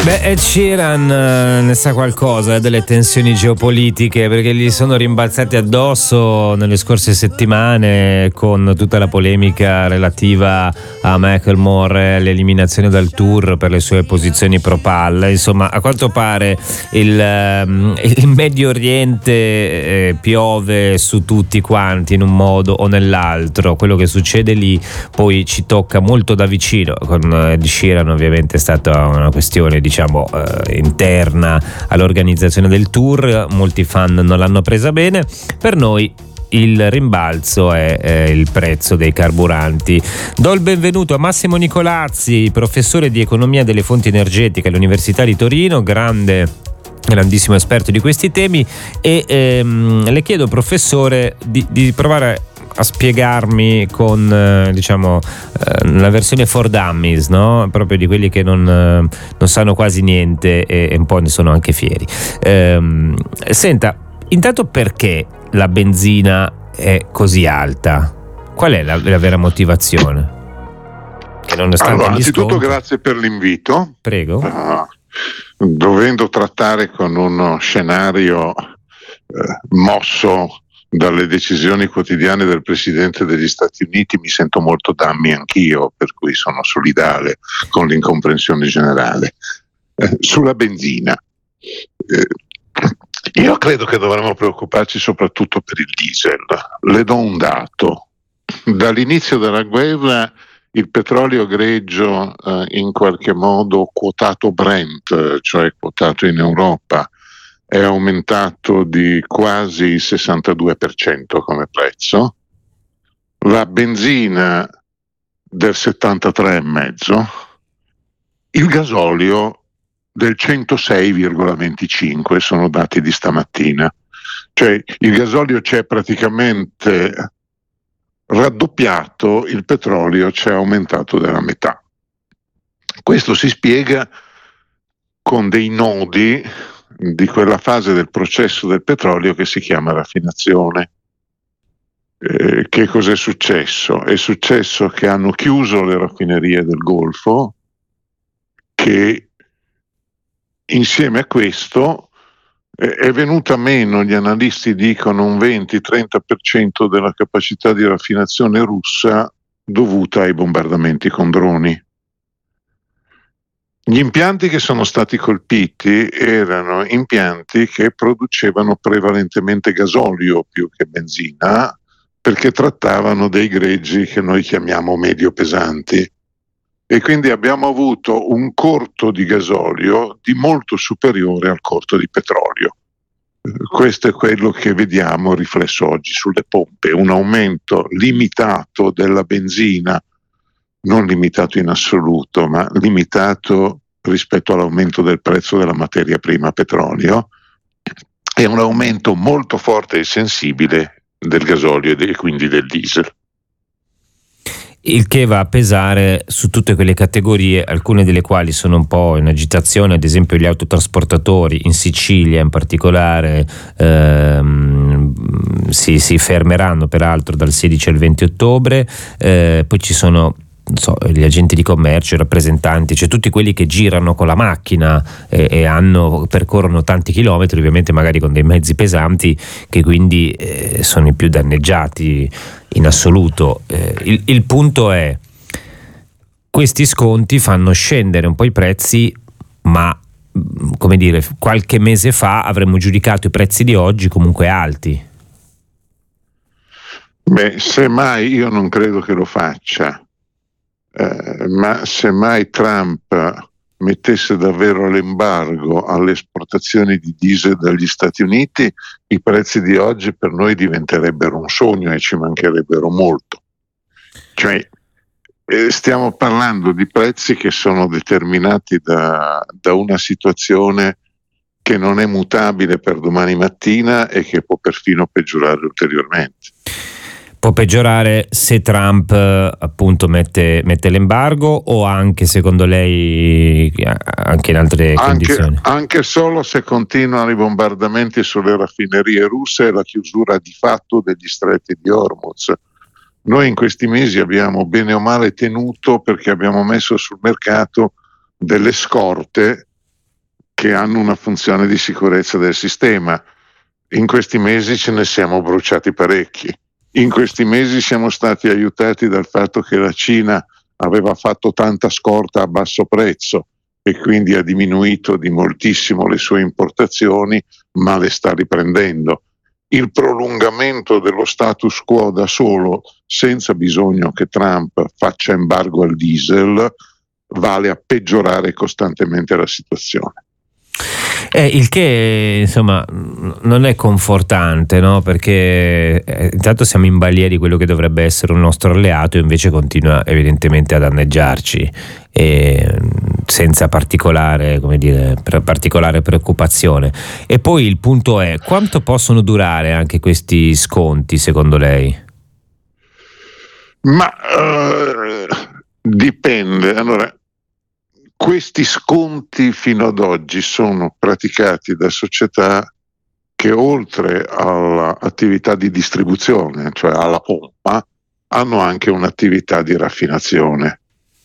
Beh, Ed Sheeran ne sa qualcosa delle tensioni geopolitiche, perché gli sono rimbalzati addosso nelle scorse settimane con tutta la polemica relativa a Macklemore, all'eliminazione dal tour per le sue posizioni pro palla. Insomma, a quanto pare il Medio Oriente piove su tutti quanti in un modo o nell'altro. Quello che succede lì poi ci tocca molto da vicino. Con Ed Sheeran ovviamente è stata una questione, diciamo, interna all'organizzazione del tour. Molti fan non l'hanno presa bene. Per noi il rimbalzo è il prezzo dei carburanti. Do il benvenuto a Massimo Nicolazzi, professore di economia delle fonti energetiche all'Università di Torino, grandissimo esperto di questi temi, e le chiedo, professore, di provare a spiegarmi con la versione for dummies, no? Proprio di quelli che non sanno quasi niente e un po' ne sono anche fieri. Senta, intanto, perché la benzina è così alta? Qual è la vera motivazione? Che allora, innanzitutto grazie per l'invito. Prego. Dovendo trattare con uno scenario mosso dalle decisioni quotidiane del Presidente degli Stati Uniti, mi sento molto dummy anch'io, per cui sono solidale con l'incomprensione generale. Sulla benzina, io credo che dovremmo preoccuparci soprattutto per il diesel. Le do un dato: dall'inizio della guerra il petrolio greggio, in qualche modo quotato Brent, cioè quotato in Europa, è aumentato di quasi il 62% come prezzo, la benzina del 73,5%, il gasolio del 106,25%, sono dati di stamattina. Cioè il gasolio c'è praticamente raddoppiato, il petrolio c'è aumentato della metà. Questo si spiega con dei nodi di quella fase del processo del petrolio che si chiama raffinazione. Che cos'è successo? È successo che hanno chiuso le raffinerie del Golfo, che insieme a questo è venuta meno, gli analisti dicono, un 20-30% della capacità di raffinazione russa dovuta ai bombardamenti con droni. Gli impianti che sono stati colpiti erano impianti che producevano prevalentemente gasolio più che benzina, perché trattavano dei greggi che noi chiamiamo medio pesanti, e quindi abbiamo avuto un corto di gasolio di molto superiore al corto di petrolio. Questo è quello che vediamo riflesso oggi sulle pompe, un aumento limitato della benzina, non limitato in assoluto, ma limitato rispetto all'aumento del prezzo della materia prima petrolio, e un aumento molto forte e sensibile del gasolio e quindi del diesel. Il che va a pesare su tutte quelle categorie, alcune delle quali sono un po' in agitazione, ad esempio gli autotrasportatori in Sicilia in particolare. Si fermeranno peraltro dal 16 al 20 ottobre, poi ci sono gli agenti di commercio, i rappresentanti, cioè tutti quelli che girano con la macchina e percorrono tanti chilometri, ovviamente magari con dei mezzi pesanti, che quindi sono i più danneggiati in assoluto. Il punto è: questi sconti fanno scendere un po' i prezzi, ma come dire, qualche mese fa avremmo giudicato i prezzi di oggi comunque alti. Beh, semmai, io non credo che lo faccia. Ma se mai Trump mettesse davvero l'embargo alle esportazioni di diesel dagli Stati Uniti, i prezzi di oggi per noi diventerebbero un sogno e ci mancherebbero molto. Cioè, stiamo parlando di prezzi che sono determinati da una situazione che non è mutabile per domani mattina e che può perfino peggiorare ulteriormente. Può peggiorare se Trump appunto mette l'embargo, o anche, secondo lei, anche in altre condizioni? Anche solo se continuano i bombardamenti sulle raffinerie russe e la chiusura di fatto degli stretti di Hormuz. Noi in questi mesi abbiamo bene o male tenuto, perché abbiamo messo sul mercato delle scorte che hanno una funzione di sicurezza del sistema. In questi mesi ce ne siamo bruciati parecchi. In questi mesi siamo stati aiutati dal fatto che la Cina aveva fatto tanta scorta a basso prezzo e quindi ha diminuito di moltissimo le sue importazioni, ma le sta riprendendo. Il prolungamento dello status quo da solo, senza bisogno che Trump faccia embargo al diesel, vale a peggiorare costantemente la situazione. Il che insomma non è confortante, no? Perché intanto siamo in balia di quello che dovrebbe essere un nostro alleato e invece continua evidentemente a danneggiarci senza particolare preoccupazione. E poi il punto è: quanto possono durare anche questi sconti secondo lei? Ma dipende. Allora, questi sconti fino ad oggi sono praticati da società che oltre all'attività di distribuzione, cioè alla pompa, hanno anche un'attività di raffinazione.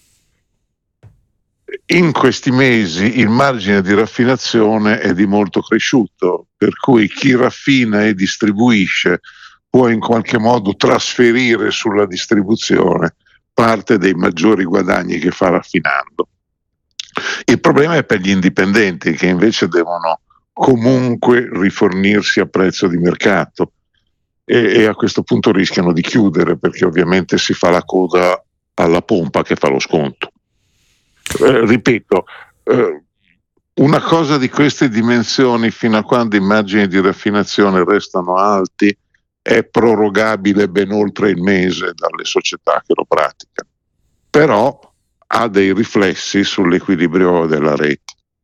In questi mesi il margine di raffinazione è di molto cresciuto, per cui chi raffina e distribuisce può in qualche modo trasferire sulla distribuzione parte dei maggiori guadagni che fa raffinando. Il problema è per gli indipendenti, che invece devono comunque rifornirsi a prezzo di mercato e a questo punto rischiano di chiudere, perché ovviamente si fa la coda alla pompa che fa lo sconto. Ripeto, una cosa di queste dimensioni, fino a quando i margini di raffinazione restano alti, è prorogabile ben oltre il mese dalle società che lo praticano, però ha dei riflessi sull'equilibrio della rete.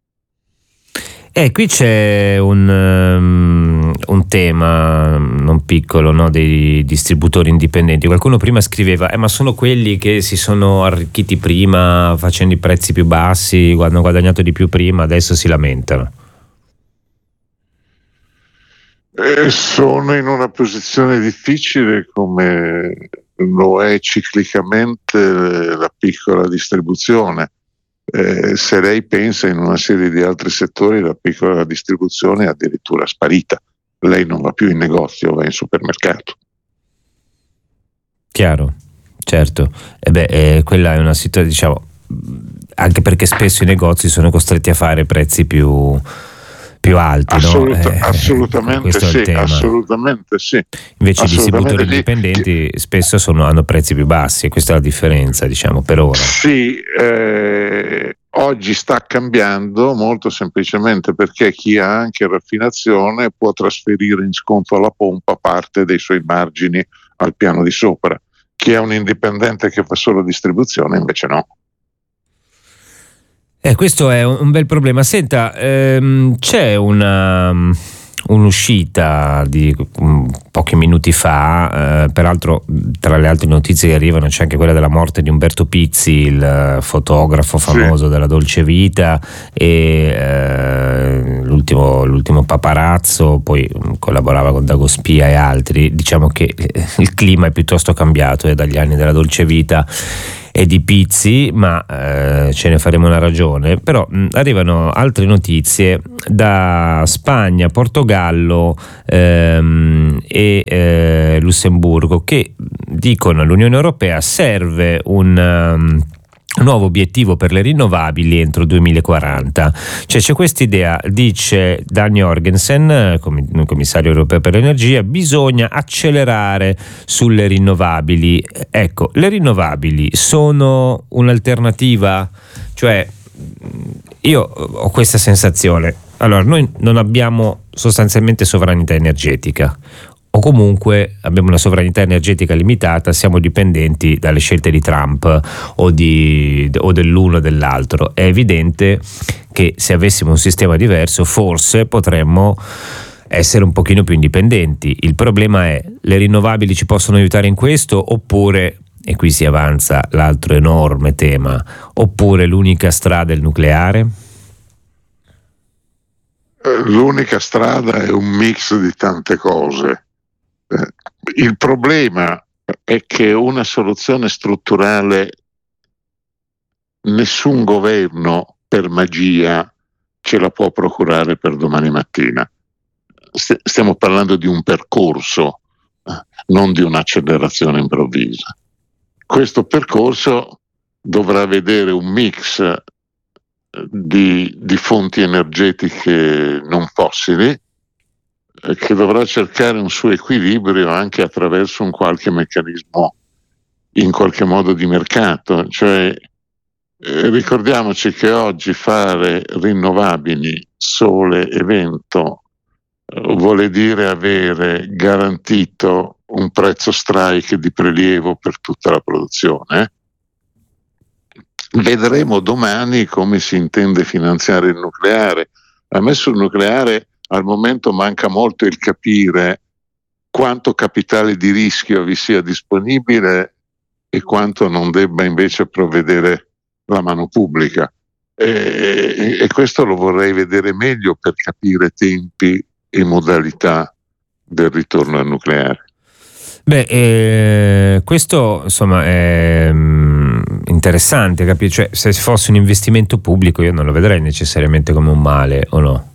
Qui c'è un tema non piccolo, no, dei distributori indipendenti. Qualcuno prima scriveva ma sono quelli che si sono arricchiti prima facendo i prezzi più bassi, hanno guadagnato di più prima, adesso si lamentano. Sono in una posizione difficile, come lo è ciclicamente la piccola distribuzione. Se lei pensa in una serie di altri settori, la piccola distribuzione è addirittura sparita. Lei non va più in negozio, va in supermercato. Chiaro, certo. Quella è una situazione, diciamo, anche perché spesso i negozi sono costretti a fare prezzi più alti, assolutamente sì, assolutamente sì. Invece i distributori indipendenti spesso hanno prezzi più bassi, e questa è la differenza, diciamo, per ora. Sì, oggi sta cambiando molto semplicemente perché chi ha anche raffinazione può trasferire in sconto alla pompa parte dei suoi margini al piano di sopra. Chi è un indipendente che fa solo distribuzione invece no. Questo è un bel problema. Senta, c'è un'uscita di pochi minuti fa, peraltro tra le altre notizie che arrivano c'è anche quella della morte di Umberto Pizzi, il fotografo famoso della Dolce Vita, e l'ultimo paparazzo, poi collaborava con Dago Spia e altri. Diciamo che il clima è piuttosto cambiato dagli anni della Dolce Vita e di Pizzi, ma ce ne faremo una ragione. Però arrivano altre notizie da Spagna, Portogallo e Lussemburgo, che dicono all'Unione Europea serve un nuovo obiettivo per le rinnovabili entro il 2040. C'è questa idea, dice Dan Jorgensen, commissario europeo per l'energia, bisogna accelerare sulle rinnovabili. Ecco, le rinnovabili sono un'alternativa? Cioè, io ho questa sensazione. Allora, noi non abbiamo sostanzialmente sovranità energetica, o comunque abbiamo una sovranità energetica limitata, siamo dipendenti dalle scelte di Trump o dell'uno o dell'altro. È evidente che se avessimo un sistema diverso forse potremmo essere un pochino più indipendenti. Il problema è: le rinnovabili ci possono aiutare in questo, oppure, e qui si avanza l'altro enorme tema, oppure l'unica strada è il nucleare? L'unica strada è un mix di tante cose. Il problema è che una soluzione strutturale nessun governo per magia ce la può procurare per domani mattina. Stiamo parlando di un percorso, non di un'accelerazione improvvisa. Questo percorso dovrà vedere un mix di fonti energetiche non fossili, che dovrà cercare un suo equilibrio anche attraverso un qualche meccanismo in qualche modo di mercato. Cioè, ricordiamoci che oggi fare rinnovabili, sole e vento, vuole dire avere garantito un prezzo strike di prelievo per tutta la produzione. Vedremo domani come si intende finanziare il nucleare. A me sul nucleare al momento manca molto il capire quanto capitale di rischio vi sia disponibile e quanto non debba invece provvedere la mano pubblica. E questo lo vorrei vedere meglio per capire tempi e modalità del ritorno al nucleare. Questo insomma è interessante capire, cioè se fosse un investimento pubblico io non lo vedrei necessariamente come un male, o no?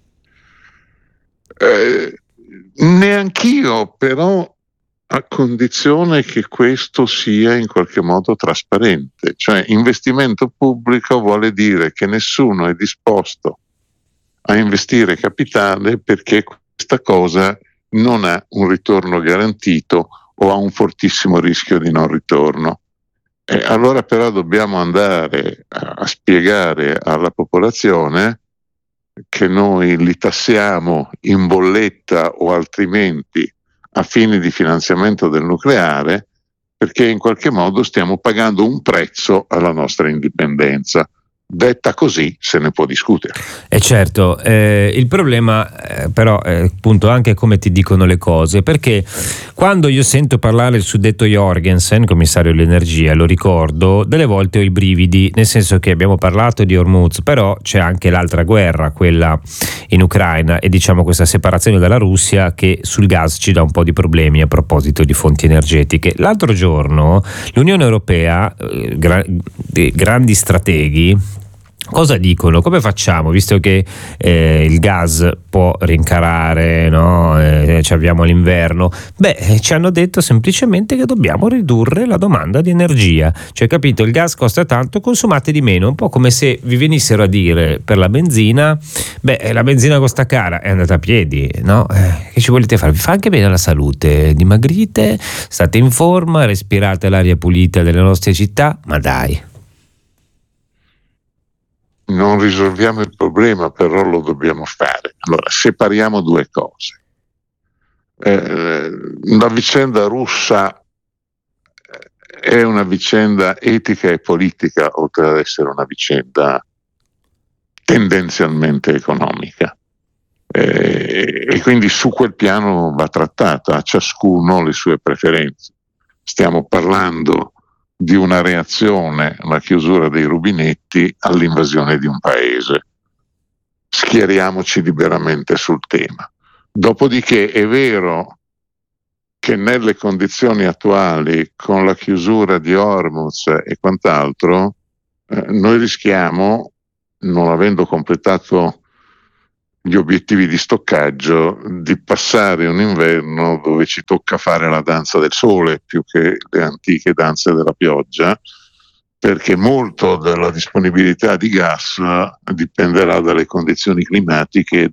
Neanch'io, però a condizione che questo sia in qualche modo trasparente. Cioè, investimento pubblico vuole dire che nessuno è disposto a investire capitale perché questa cosa non ha un ritorno garantito o ha un fortissimo rischio di non ritorno. Allora però dobbiamo andare a spiegare alla popolazione che noi li tassiamo in bolletta o altrimenti a fini di finanziamento del nucleare, perché in qualche modo stiamo pagando un prezzo alla nostra indipendenza. Detta così se ne può discutere. Certo, il problema però è appunto anche come ti dicono le cose, perché quando io sento parlare il suddetto Jorgensen, commissario dell'energia, lo ricordo, delle volte ho i brividi, nel senso che abbiamo parlato di Hormuz, però c'è anche l'altra guerra, quella in Ucraina, e diciamo questa separazione dalla Russia che sul gas ci dà un po' di problemi a proposito di fonti energetiche. L'altro giorno l'Unione Europea, grandi strateghi, cosa dicono? Come facciamo? Visto che il gas può rincarare, no? Ci abbiamo l'inverno. Ci hanno detto semplicemente che dobbiamo ridurre la domanda di energia. Cioè, capito, il gas costa tanto, consumate di meno. Un po' come se vi venissero a dire per la benzina, la benzina costa cara, è andata a piedi, no? Che ci volete fare? Vi fa anche bene alla salute, dimagrite, state in forma, respirate l'aria pulita delle nostre città, ma dai. Non risolviamo il problema, però lo dobbiamo fare. Allora, separiamo due cose. La vicenda russa è una vicenda etica e politica, oltre ad essere una vicenda tendenzialmente economica. E quindi su quel piano va trattata, a ciascuno le sue preferenze. Stiamo parlando di una reazione alla chiusura dei rubinetti all'invasione di un paese. Schieriamoci liberamente sul tema. Dopodiché è vero che nelle condizioni attuali, con la chiusura di Hormuz e quant'altro, noi rischiamo, non avendo completato gli obiettivi di stoccaggio, di passare un inverno dove ci tocca fare la danza del sole più che le antiche danze della pioggia, perché molto della disponibilità di gas dipenderà dalle condizioni climatiche